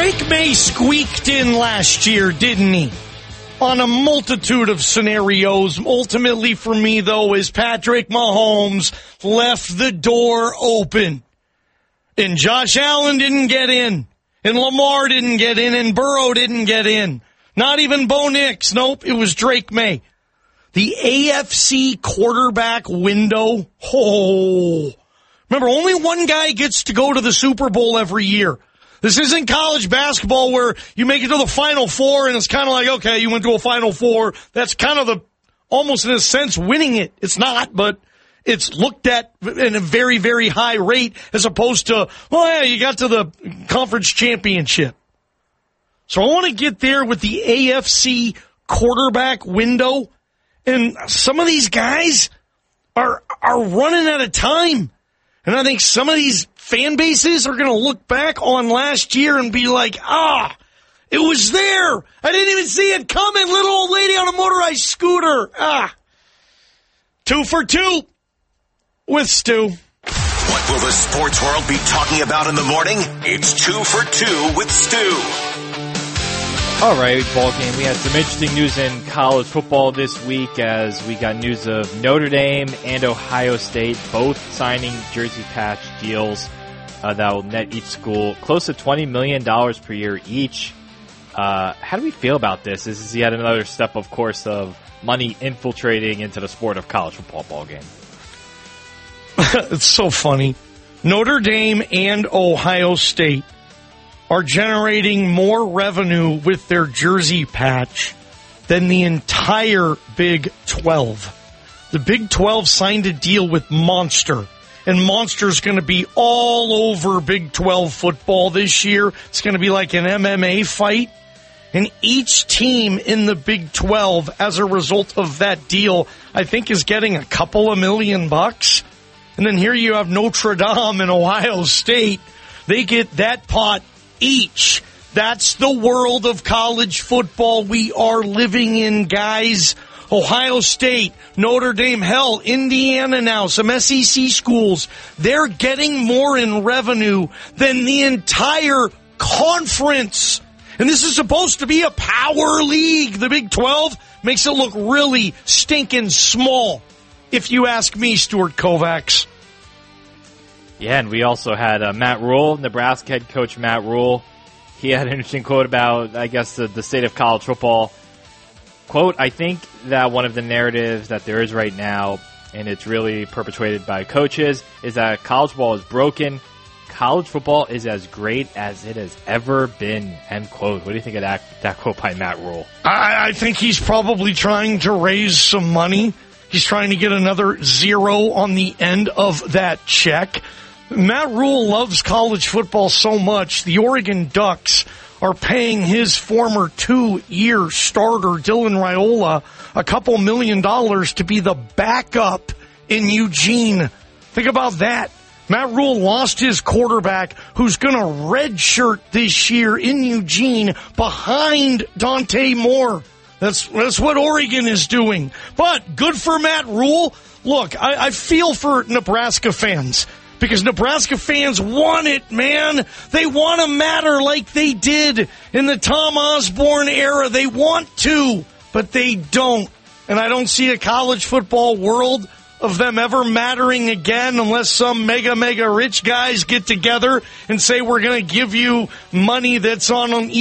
Drake May squeaked in last year, didn't he? On a multitude of scenarios. Ultimately for me, though, is Patrick Mahomes left the door open. And Josh Allen didn't get in. And Lamar didn't get in. And Burrow didn't get in. Not even Bo Nix. Nope, it was Drake May. The AFC quarterback window. Oh. Remember, only one guy gets to go to the Super Bowl every year. This isn't college basketball where you make it to the Final Four and it's kind of like, okay, you went to a Final Four. That's kind of almost in a sense, winning it. It's not, but it's looked at in a very, very high rate as opposed to, well, yeah, you got to the conference championship. So I want to get there with the AFC quarterback window. And some of these guys are running out of time. And I think some of these fan bases are going to look back on last year and be like, it was there. I didn't even see it coming. Little old lady on a motorized scooter. 2 for 2 with Stu. What will the sports world be talking about in the morning? It's 2 for 2 with Stu. All right, ball game. We had some interesting news in college football this week as we got news of Notre Dame and Ohio State both signing jersey patch deals that will net each school close to $20 million per year each. How do we feel about this? This is yet another step, of course, of money infiltrating into the sport of college football ball game. It's so funny. Notre Dame and Ohio State are generating more revenue with their jersey patch than the entire Big 12. The Big 12 signed a deal with Monster, and Monster's going to be all over Big 12 football this year. It's going to be like an MMA fight. And each team in the Big 12, as a result of that deal, I think is getting a couple of $1 million. And then here you have Notre Dame and Ohio State. They get that pot each. That's the world of college football we are living in, guys. Ohio State, Notre Dame, hell, Indiana now, some SEC schools, they're getting more in revenue than the entire conference. And this is supposed to be a power league. The Big 12 makes it look really stinking small, if you ask me, Stuart Kovacs. Yeah, and we also had Matt Rule, Nebraska head coach Matt Rule. He had an interesting quote about, I guess, the state of college football. Quote, I think that one of the narratives that there is right now, and it's really perpetuated by coaches, is that college football is broken. College football is as great as it has ever been, end quote. What do you think of that quote by Matt Rule? I think he's probably trying to raise some money. He's trying to get another zero on the end of that check. Matt Rule loves college football so much, the Oregon Ducks are paying his former 2-year starter, Dylan Raiola, a couple $1 million to be the backup in Eugene. Think about that. Matt Rule lost his quarterback who's going to redshirt this year in Eugene behind Dante Moore. That's what Oregon is doing. But good for Matt Rule. Look, I feel for Nebraska fans. Because Nebraska fans want it, man. They want to matter like they did in the Tom Osborne era. They want to, but they don't. And I don't see a college football world of them ever mattering again unless some mega rich guys get together and say we're going to give you money that's on